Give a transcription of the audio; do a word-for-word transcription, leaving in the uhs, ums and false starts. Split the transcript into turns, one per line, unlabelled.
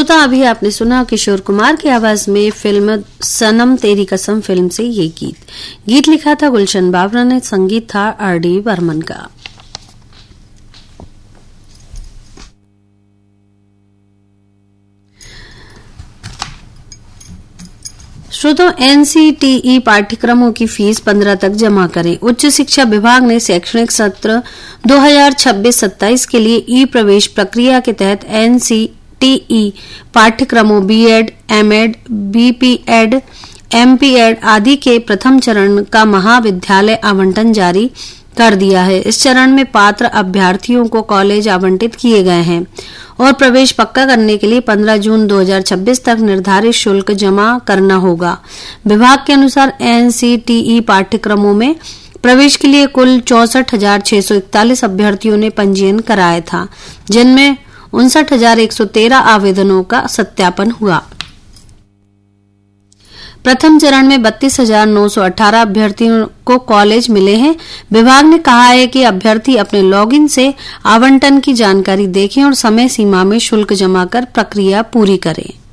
श्रोता, अभी आपने सुना किशोर कुमार की आवाज में फिल्म सनम तेरी कसम फिल्म से ये गीत। गीत लिखा था गुलशन बावरा ने, संगीत था आर डी बर्मन का। श्रोताओं, एनसीटीई पाठ्यक्रमों की फीस पंद्रह तक जमा करें। उच्च शिक्षा विभाग ने शैक्षणिक सत्र दो हज़ार छब्बीस सत्ताईस के लिए ई प्रवेश प्रक्रिया के तहत एनसीटीई पाठ्यक्रमों बीएड, एमएड, बीपीएड, एमपीएड आदि के प्रथम चरण का महाविद्यालय आवंटन जारी कर दिया है। इस चरण में पात्र अभ्यर्थियों को कॉलेज आवंटित किए गए हैं और प्रवेश पक्का करने के लिए पंद्रह जून दो हज़ार छब्बीस तक निर्धारित शुल्क जमा करना होगा। विभाग के अनुसार एनसीटीई पाठ्यक्रमों में प्रवेश के लिए कुल चौसठ हजार छह सौ इकतालीस अभ्यर्थियों ने पंजीयन कराया था, जिनमें उनसठ हजार एक सौ तेरह आवेदनों का सत्यापन हुआ। प्रथम चरण में बत्तीस हजार नौ सौ अठारह अभ्यर्थियों को कॉलेज मिले हैं। विभाग ने कहा है कि अभ्यर्थी अपने लॉगिन से आवंटन की जानकारी देखें और समय सीमा में शुल्क जमा कर प्रक्रिया पूरी करें।